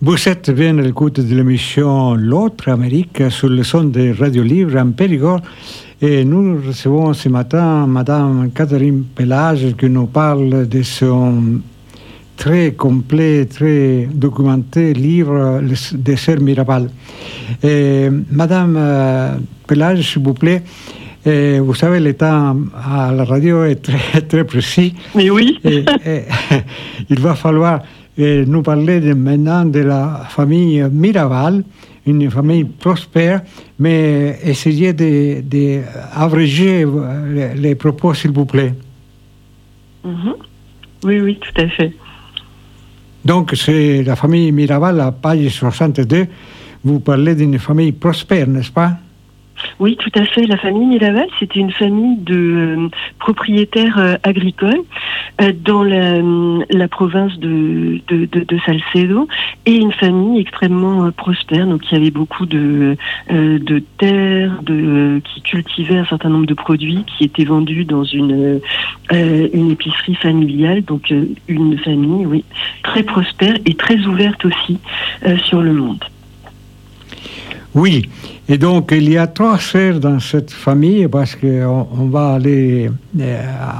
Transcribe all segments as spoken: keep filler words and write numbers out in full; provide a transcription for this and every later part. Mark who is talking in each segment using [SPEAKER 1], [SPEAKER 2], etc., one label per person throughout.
[SPEAKER 1] Vous êtes bien à l'écoute de l'émission L'autre Amérique sur le son de Radio Libre en Périgord. Et nous recevons ce matin Madame Catherine Pelage qui nous parle de son très complet, très documenté livre des Sœurs Mirabal. Et Madame Pelage, s'il vous plaît, et vous savez, le temps à la radio est très, très précis.
[SPEAKER 2] Mais oui.
[SPEAKER 1] Et, et, il va falloir et nous parler de, maintenant de la famille Mirabal, une famille prospère, mais essayez d'abréger de, les, les propos, s'il vous plaît.
[SPEAKER 2] Mm-hmm. Oui, oui, tout à fait.
[SPEAKER 1] Donc, c'est la famille Mirabal, à page soixante-deux, vous parlez d'une famille prospère, n'est-ce pas?
[SPEAKER 2] Oui, tout à fait. La famille Mirabal, c'était une famille de euh, propriétaires euh, agricoles euh, dans la, la province de, de, de, de Salcedo, et une famille extrêmement euh, prospère, donc il y avait beaucoup de, euh, de terres, de, euh, qui cultivaient un certain nombre de produits qui étaient vendus dans une, euh, une épicerie familiale, donc euh, une famille, oui, très prospère et très ouverte aussi euh, sur le monde.
[SPEAKER 1] Oui, et donc il y a trois sœurs dans cette famille, parce qu'on on va aller euh,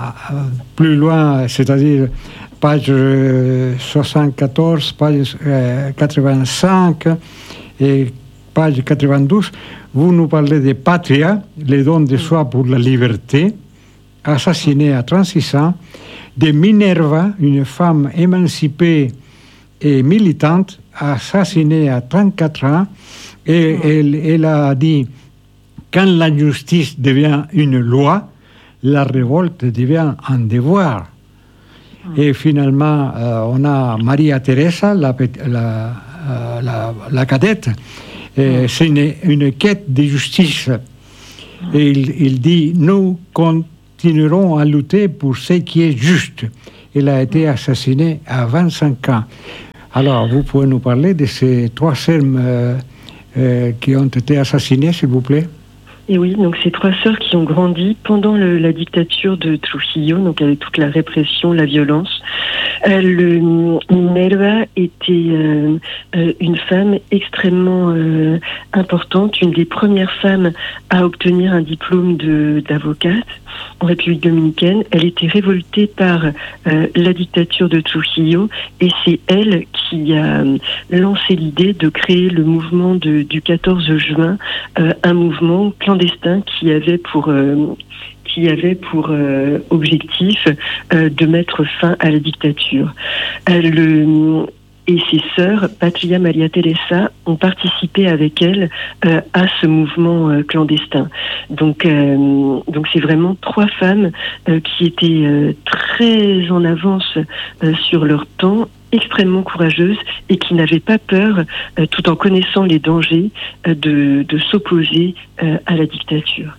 [SPEAKER 1] plus loin, c'est-à-dire page soixante-quatorze, page euh, quatre-vingt-cinq et page quatre-vingt-douze. Vous nous parlez de Patria, les dons de soi pour la liberté, assassinée à trente-six ans, de Minerva, une femme émancipée et militante, assassinée à trente-quatre ans. Et elle, elle a dit, quand la justice devient une loi, la révolte devient un devoir. Mm. Et finalement, euh, on a Maria Teresa, la, la, euh, la, la cadette. Et mm. C'est une, une quête de justice. Mm. Et il, il dit, nous continuerons à lutter pour ce qui est juste. Elle a été assassinée à vingt-cinq ans. Alors, vous pouvez nous parler de ces trois sœurs euh, Euh, qui ont été assassinés, s'il vous plaît?
[SPEAKER 2] Et oui, donc ces trois sœurs qui ont grandi pendant le, la dictature de Trujillo, donc avec toute la répression, la violence. Euh, le, Minerva était euh, euh, une femme extrêmement euh, importante, une des premières femmes à obtenir un diplôme de, d'avocate en République dominicaine. Elle était révoltée par euh, la dictature de Trujillo, et c'est elle qui a lancé l'idée de créer le mouvement de, du quatorze juin, euh, un mouvement clandestin qui avait pour euh, qui avait pour euh, objectif euh, de mettre fin à la dictature. Euh, le Et ses sœurs, Patria, Maria Teresa, ont participé avec elle euh, à ce mouvement euh, clandestin. Donc, euh, donc c'est vraiment trois femmes euh, qui étaient euh, très en avance euh, sur leur temps, extrêmement courageuses et qui n'avaient pas peur, euh, tout en connaissant les dangers, euh, de, de s'opposer euh, à la dictature.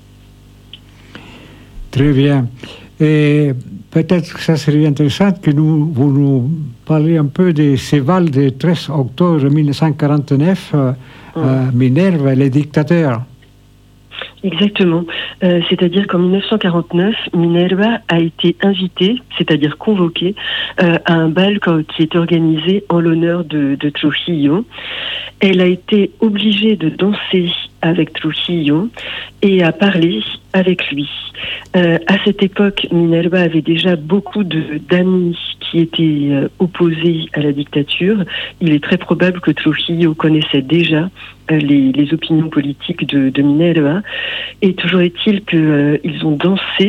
[SPEAKER 1] Très bien. Et peut-être que ça serait intéressant que nous, vous nous parliez un peu de ces vals du treize octobre mille neuf cent quarante-neuf, euh, mmh. euh, Minerva, les dictateurs.
[SPEAKER 2] Exactement. Euh, c'est-à-dire qu'en mille neuf cent quarante-neuf, Minerva a été invitée, c'est-à-dire convoquée, euh, à un bal qui est organisé en l'honneur de, de Trujillo. Elle a été obligée de danser avec Trujillo et à parler avec lui. Euh, à cette époque, Minerva avait déjà beaucoup de, d'amis qui étaient euh, opposés à la dictature. Il est très probable que Trujillo connaissait déjà euh, les, les opinions politiques de, de Minerva. Et toujours est-il qu'ils euh, ont dansé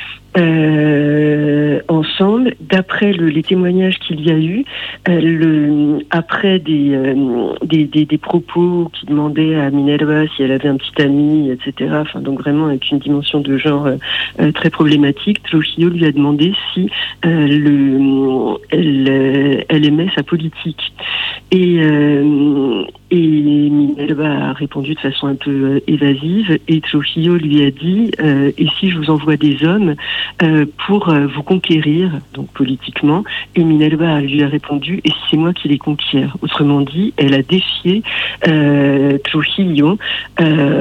[SPEAKER 2] Euh, ensemble, d'après le, les témoignages qu'il y a eu, euh, le, après des, euh, des, des, des propos qui demandaient à Minerva si elle avait un petit ami, et cetera. Enfin, donc vraiment avec une dimension de genre euh, très problématique, Trujillo lui a demandé si euh, le, elle, elle aimait sa politique. Et, euh, et Minerva a répondu de façon un peu évasive, et Trujillo lui a dit euh, « Et si je vous envoie des hommes ?» Euh, pour euh, vous conquérir, donc politiquement, et Minerva lui a répondu « Et si c'est moi qui les conquiert ?» Autrement dit, elle a défié euh, Trujillo euh,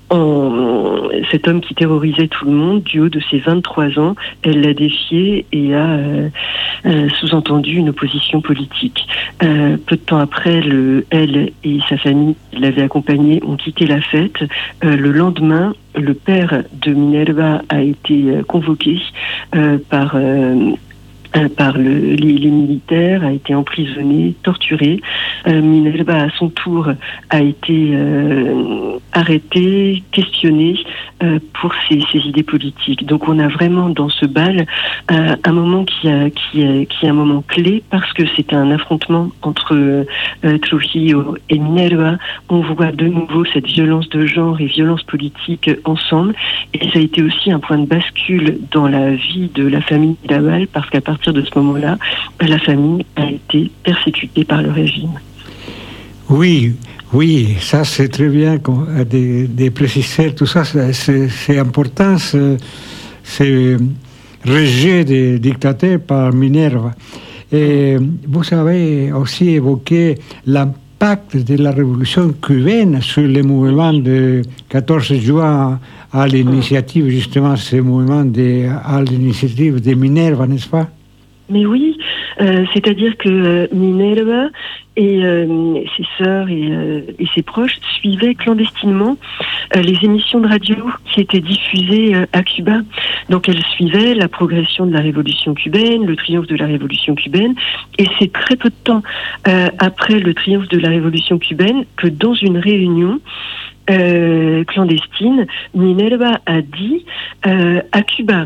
[SPEAKER 2] en, cet homme qui terrorisait tout le monde, du haut de ses vingt-trois ans, elle l'a défié et a euh, euh, sous-entendu une opposition politique. Euh, peu de temps après, le, elle et sa famille qui l'avaient accompagnée ont quitté la fête. Euh, le lendemain, le père de Minerva a été euh, convoqué euh, par... Euh, Euh, par le, les, les militaires, a été emprisonné, torturé. Euh, Minerva, à son tour, a été euh, arrêté, questionné euh, pour ses, ses idées politiques. Donc on a vraiment dans ce bal euh, un moment qui, a, qui, a, qui est un moment clé parce que c'est un affrontement entre euh, Trujillo et Minerva. On voit de nouveau cette violence de genre et violence politique ensemble. Et ça a été aussi un point de bascule dans la vie de la famille Mirabal parce qu'à partir de ce moment-là, la famille a été persécutée par le régime.
[SPEAKER 1] Oui, oui, ça c'est très bien de, de préciser tout ça, c'est, c'est important, ce, ce rejet des dictateurs par Minerva. Et vous avez aussi évoqué l'impact de la révolution cubaine sur les mouvements du quatorze juin à l'initiative, justement, ces mouvements de, à l'initiative de Minerva, n'est-ce pas?
[SPEAKER 2] Mais oui, euh, c'est-à-dire que euh, Minerva et euh, ses sœurs et, euh, et ses proches suivaient clandestinement euh, les émissions de radio qui étaient diffusées euh, à Cuba. Donc elles suivaient la progression de la révolution cubaine, le triomphe de la révolution cubaine, et c'est très peu de temps euh, après le triomphe de la révolution cubaine que dans une réunion euh, clandestine, Minerva a dit euh, à Cuba,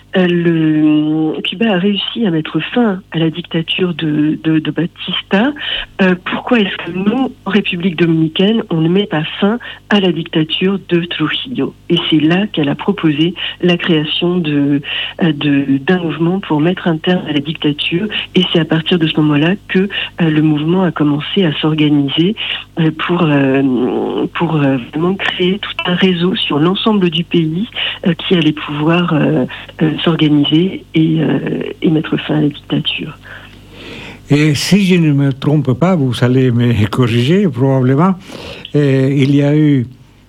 [SPEAKER 2] Le, Cuba a réussi à mettre fin à la dictature de, de, de Batista. Euh, pourquoi est-ce que nous, en République dominicaine, on ne met pas fin à la dictature de Trujillo? Et c'est là qu'elle a proposé la création de, de, d'un mouvement pour mettre un terme à la dictature. Et c'est à partir de ce moment-là que euh, le mouvement a commencé à s'organiser euh, pour, euh, pour euh, vraiment créer tout un réseau sur l'ensemble du pays euh, qui allait pouvoir euh, euh, s'organiser et, euh, et mettre fin à la dictature.
[SPEAKER 1] Et si je ne me trompe pas, vous allez me corriger probablement, euh, il y a eu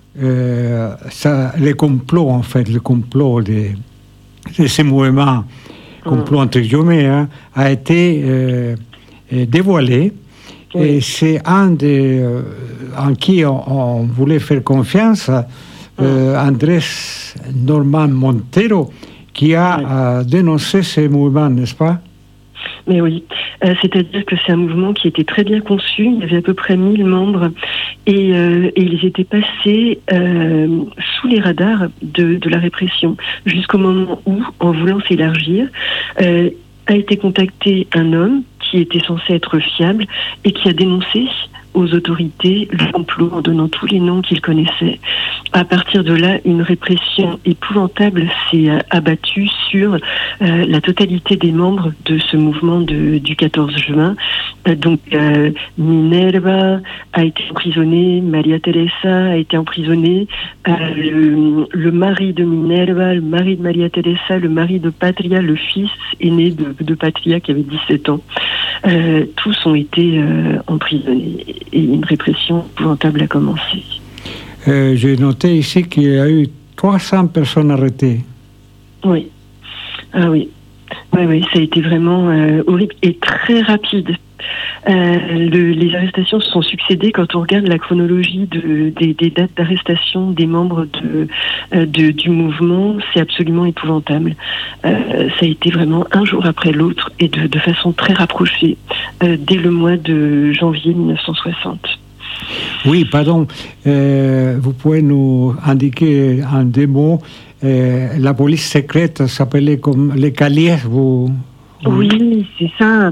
[SPEAKER 1] euh, ça, le complot, en fait, le complot de, de ces mouvements, complot entre guillemets, hein, a été euh, dévoilé. Oui. Et c'est un des euh, en qui on, on voulait faire confiance, euh, Andrés Norman Montero, qui a oui. euh, dénoncé ces mouvements, n'est-ce pas?
[SPEAKER 2] Mais oui, euh, c'est-à-dire que c'est un mouvement qui était très bien conçu, il y avait à peu près mille membres et, euh, et ils étaient passés euh, sous les radars de, de la répression jusqu'au moment où, en voulant s'élargir, euh, a été contacté un homme qui était censé être fiable et qui a dénoncé aux autorités le complot en donnant tous les noms qu'ils connaissaient. À partir de là, une répression épouvantable s'est euh, abattue sur euh, la totalité des membres de ce mouvement de, du quatorze juin. Euh, donc, euh, Minerva a été emprisonnée, Maria Teresa a été emprisonnée, euh, le, le mari de Minerva, le mari de Maria Teresa, le mari de Patria, le fils aîné de, de Patria qui avait dix-sept ans. Euh, tous ont été euh, emprisonnés et une répression épouvantable a commencé.
[SPEAKER 1] Euh, j'ai noté ici qu'il y a eu trois cents personnes arrêtées.
[SPEAKER 2] Oui, ah oui, oui, oui, ça a été vraiment euh, horrible et très rapide. Euh, le, les arrestations se sont succédées quand on regarde la chronologie de, des, des dates d'arrestation des membres de, euh, de, du mouvement, c'est absolument épouvantable. Euh, ça a été vraiment un jour après l'autre et de, de façon très rapprochée euh, dès le mois de janvier mille neuf cent soixante.
[SPEAKER 1] Oui, pardon, euh, vous pouvez nous indiquer en deux mots, euh, la police secrète s'appelait comme les Caliers, vous...
[SPEAKER 2] Oui, c'est ça.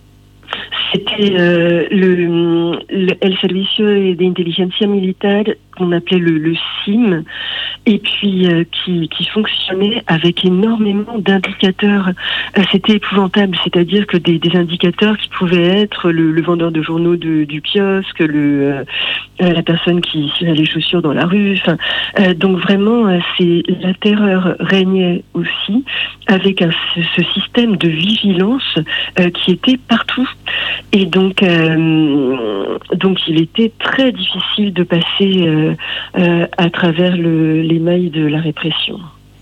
[SPEAKER 2] C'était euh, le, le El Servicio de Inteligencia Militar, qu'on appelait le, le S I M, et puis euh, qui, qui fonctionnait avec énormément d'indicateurs. Euh, c'était épouvantable, c'est-à-dire que des, des indicateurs qui pouvaient être le, le vendeur de journaux de, du kiosque, le, euh, la personne qui cirait les chaussures dans la rue. Enfin, euh, donc vraiment, euh, c'est la terreur régnait aussi avec un, ce, ce système de vigilance euh, qui était partout. Et donc, euh, donc il était très difficile de passer euh, euh, à travers le, les mailles de la répression.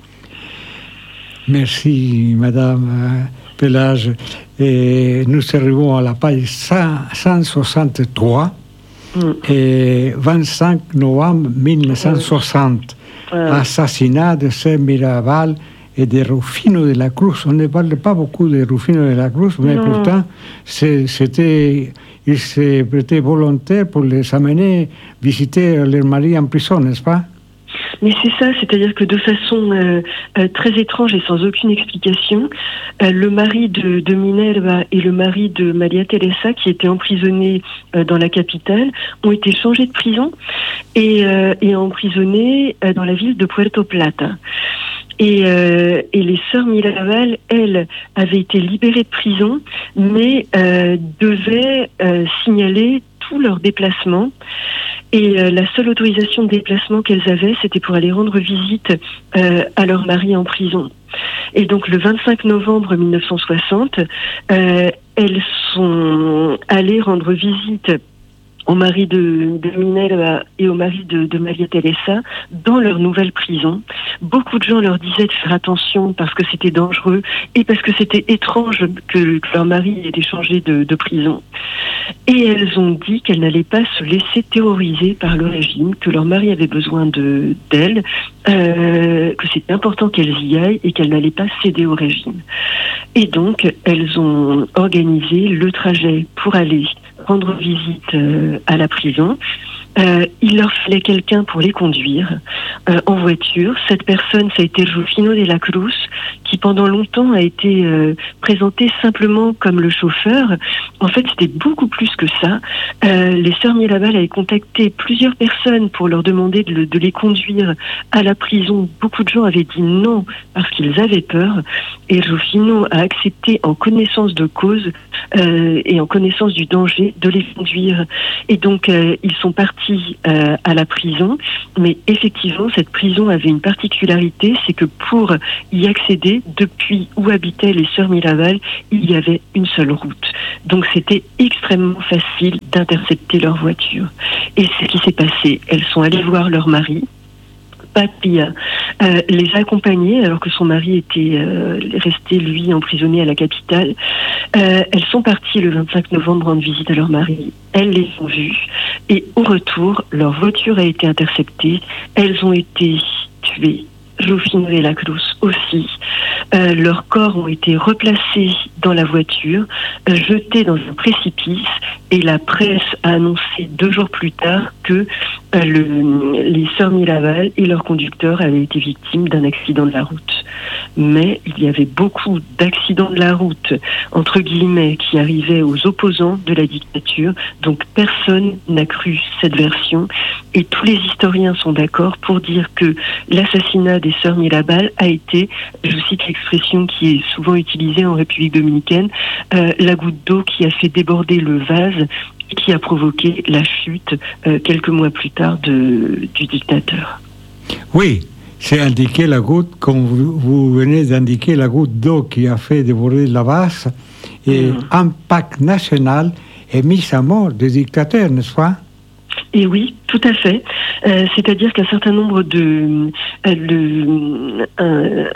[SPEAKER 1] Merci, Madame Pelage. Et nous arrivons à la page cent soixante-trois, mm. et vingt-cinq novembre mille neuf cent soixante, ouais. Assassinat de Sœur Mirabal et de Rufino de la Cruz. On ne parle pas beaucoup de Rufino de la Cruz, mais non. Pourtant, c'est, c'était, il s'est prêté volontaire pour les amener visiter leur mari en prison, n'est-ce pas?
[SPEAKER 2] Mais c'est ça, c'est-à-dire que de façon euh, euh, très étrange et sans aucune explication, euh, le mari de, de Minerva et le mari de Maria Teresa, qui étaient emprisonnés euh, dans la capitale, ont été changés de prison et, euh, et emprisonnés euh, dans la ville de Puerto Plata. Et, euh, et les sœurs Mirabal, elles, avaient été libérées de prison, mais euh, devaient euh, signaler tous leurs déplacements. Et euh, la seule autorisation de déplacement qu'elles avaient, c'était pour aller rendre visite euh, à leur mari en prison. Et donc le vingt-cinq novembre mille neuf cent soixante, euh, elles sont allées rendre visite au mari de, de Minerva et au mari de, de Maria Teresa dans leur nouvelle prison. Beaucoup de gens leur disaient de faire attention parce que c'était dangereux et parce que c'était étrange que, que leur mari ait été changé de, de prison. Et elles ont dit qu'elles n'allaient pas se laisser terroriser par le régime, que leur mari avait besoin de, d'elles, euh, que c'était important qu'elles y aillent et qu'elles n'allaient pas céder au régime. Et donc, elles ont organisé le trajet pour aller rendre visite euh, à la prison. Euh, il leur fallait quelqu'un pour les conduire euh, en voiture. Cette personne, ça a été Rufino de la Cruz, qui pendant longtemps a été euh, présenté simplement comme le chauffeur. En fait, c'était beaucoup plus que ça. Euh, les sœurs Mirabal avaient contacté plusieurs personnes pour leur demander de, le, de les conduire à la prison. Beaucoup de gens avaient dit non parce qu'ils avaient peur. Et Rufino a accepté en connaissance de cause euh, et en connaissance du danger de les conduire. Et donc, euh, ils sont partis Euh, à la prison, mais effectivement cette prison avait une particularité, c'est que pour y accéder depuis où habitaient les sœurs Mirabal, il y avait une seule route. Donc c'était extrêmement facile d'intercepter leur voiture. Et c'est ce qui s'est passé. Elles sont allées voir leur mari. Papia euh, les accompagnait alors que son mari était euh, resté, lui, emprisonné à la capitale. Euh, elles sont parties le vingt-cinq novembre rendre visite à leur mari. Elles les ont vus et au retour, leur voiture a été interceptée. Elles ont été tuées. Rufino de la Cruz aussi. Euh, leurs corps ont été replacés dans la voiture, euh, jetés dans un précipice, et la presse a annoncé deux jours plus tard que euh, le, les sœurs Mirabal et leur conducteur avaient été victimes d'un accident de la route. Mais il y avait beaucoup d'accidents de la route, entre guillemets, qui arrivaient aux opposants de la dictature, donc personne n'a cru cette version, et tous les historiens sont d'accord pour dire que l'assassinat des sœurs Mirabal a été, je cite l'expression qui est souvent utilisée en République dominicaine, euh, la goutte d'eau qui a fait déborder le vase et qui a provoqué la chute euh, quelques mois plus tard de, du dictateur.
[SPEAKER 1] Oui, c'est indiqué la goutte, comme vous, vous venez d'indiquer, la goutte d'eau qui a fait déborder la vase, et mmh. Impact national et mise à mort des dictateurs, n'est-ce pas?
[SPEAKER 2] Et oui, tout à fait. Euh, c'est-à-dire qu'un certain nombre de... Euh, le, euh,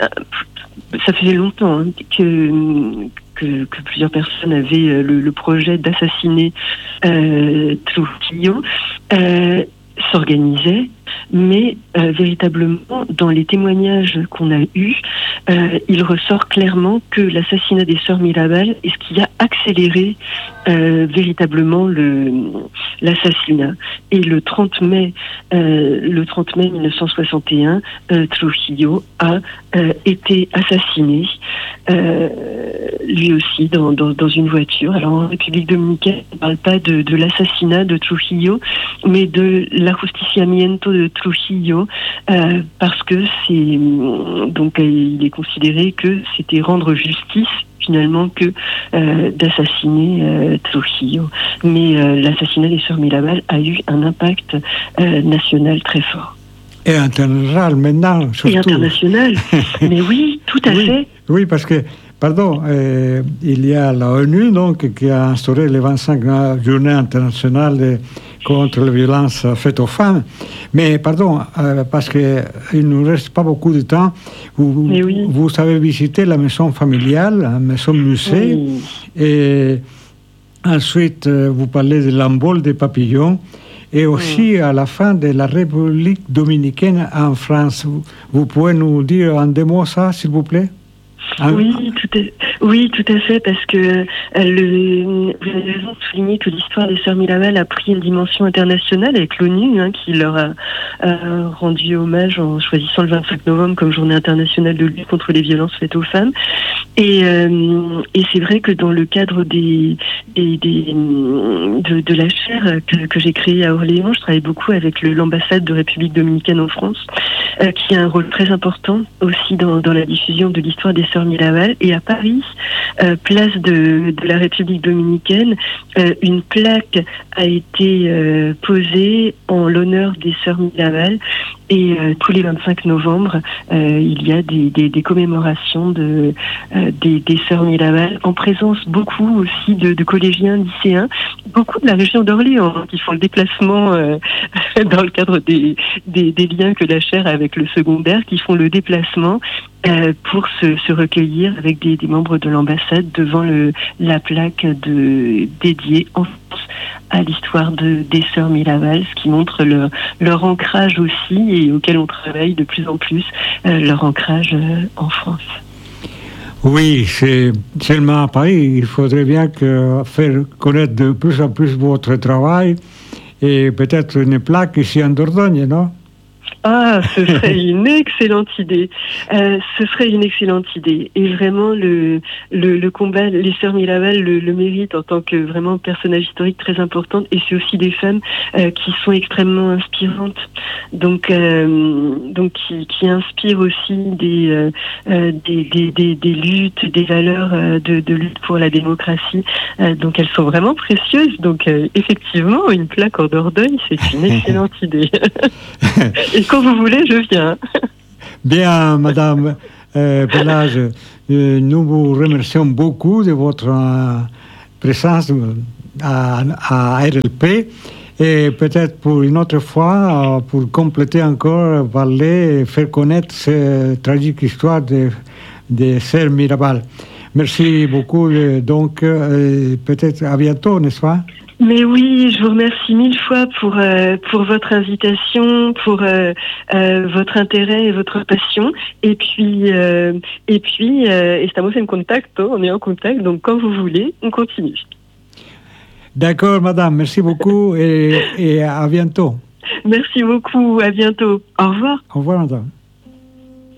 [SPEAKER 2] ça faisait longtemps hein, que, que, que plusieurs personnes avaient euh, le, le projet d'assassiner euh, Trujillo, euh, s'organisaient, mais euh, véritablement, dans les témoignages qu'on a eus, euh, il ressort clairement que l'assassinat des sœurs Mirabal est ce qui a accéléré euh, véritablement le, l'assassinat. Et le trente mai, euh, le trente mai mille neuf cent soixante et un, euh, Trujillo a euh, été assassiné, euh, lui aussi, dans, dans, dans une voiture. Alors en République dominicaine, on ne parle pas de, de l'assassinat de Trujillo, mais de l'ajusticiamiento de Trujillo, euh, parce que c'est donc il est considéré que c'était rendre justice finalement que euh, d'assassiner euh, Trujillo. Mais euh, l'assassinat des sœurs Mirabal a eu un impact euh, national très fort.
[SPEAKER 1] Et international maintenant, surtout.
[SPEAKER 2] Et international. Mais oui, tout à
[SPEAKER 1] oui,
[SPEAKER 2] fait.
[SPEAKER 1] Oui, parce que, pardon, euh, il y a la ONU donc, qui a instauré les vingt-cinq journées internationales de, contre les violences faites aux femmes. Mais, pardon, euh, parce qu'il ne nous reste pas beaucoup de temps, vous,
[SPEAKER 2] oui.
[SPEAKER 1] vous avez visité la maison familiale, la maison musée, oui. Et ensuite, vous parlez de l'envol des papillons. Et aussi, mmh. à la fin de la République dominicaine en France. Vous, vous pouvez nous dire en deux mots ça, s'il vous plaît?
[SPEAKER 2] Ah, oui, tout à, oui, tout à fait, parce que euh, le, vous avez raison de souligner que l'histoire des sœurs Mirabal a pris une dimension internationale avec l'ONU, hein, qui leur a euh, rendu hommage en choisissant le vingt-cinq novembre comme journée internationale de lutte contre les violences faites aux femmes. Et, euh, et c'est vrai que dans le cadre des, des, des de, de la chaire que, que j'ai créée à Orléans, je travaille beaucoup avec le, l'ambassade de République dominicaine en France, euh, qui a un rôle très important aussi dans, dans la diffusion de l'histoire des sœurs Mirabal. Et à Paris, euh, place de, de la République dominicaine, euh, une plaque a été euh, posée en l'honneur des sœurs Mirabal. Et euh, tous les vingt-cinq novembre, euh, il y a des, des, des commémorations de, euh, des, des sœurs Mirabal, en présence beaucoup aussi de, de collégiens, lycéens, beaucoup de la région d'Orléans, hein, qui font le déplacement euh, dans le cadre des, des, des liens que la chaire a avec le secondaire, qui font le déplacement euh, pour se, se recueillir avec des, des membres de l'ambassade devant le, la plaque de, dédiée en France à l'histoire de, des sœurs Mirabal, ce qui montre leur, leur ancrage aussi, et auquel on travaille de plus en plus, euh, leur ancrage euh, en France.
[SPEAKER 1] Oui, c'est seulement à Paris. Il faudrait bien que faire connaître de plus en plus votre travail, et peut-être une plaque ici en Dordogne, non?
[SPEAKER 2] Ah, ce serait une excellente idée. Euh, ce serait une excellente idée. Et vraiment, le, le, le combat, les sœurs Mirabal le, le méritent en tant que vraiment personnage historique très importante. Et c'est aussi des femmes euh, qui sont extrêmement inspirantes. Donc, euh, donc qui, qui inspirent aussi des, euh, des, des, des, des luttes, des valeurs euh, de, de lutte pour la démocratie. Euh, donc, elles sont vraiment précieuses. Donc, euh, effectivement, une plaque en Dordogne, c'est une excellente idée. Et quand vous voulez, je viens.
[SPEAKER 1] Bien, Madame euh, Pelage, euh, nous vous remercions beaucoup de votre euh, présence à, à R L P. Et peut-être pour une autre fois, euh, pour compléter encore, parler et faire connaître cette tragique histoire de, de sœurs Mirabal. Merci beaucoup. Euh, donc, euh, peut-être à bientôt, n'est-ce pas?
[SPEAKER 2] Mais oui, je vous remercie mille fois pour euh, pour votre invitation, pour euh, euh, votre intérêt et votre passion. Et puis euh, et puis euh, estamos en contacto, on est en contact. Donc quand vous voulez, on continue.
[SPEAKER 1] D'accord, madame. Merci beaucoup et, et à bientôt.
[SPEAKER 2] Merci beaucoup. À bientôt. Au revoir.
[SPEAKER 1] Au revoir, madame.